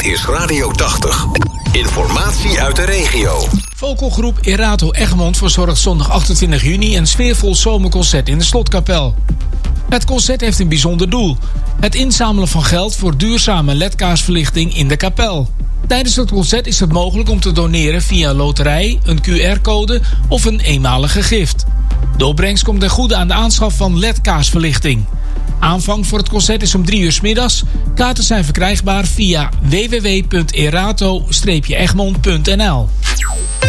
Dit is Radio 80. Informatie uit de regio. Vogelgroep Erato Egmond verzorgt zondag 28 juni een sfeervol zomerconcert in de Slotkapel. Het concert heeft een bijzonder doel: het inzamelen van geld voor duurzame ledkaarsverlichting in de kapel. Tijdens het concert is het mogelijk om te doneren via een loterij, een QR-code of een eenmalige gift. De opbrengst komt ten goede aan de aanschaf van ledkaarsverlichting. Aanvang voor het concert is om 3:00 middags. Kaarten zijn verkrijgbaar via www.erato-egmond.nl.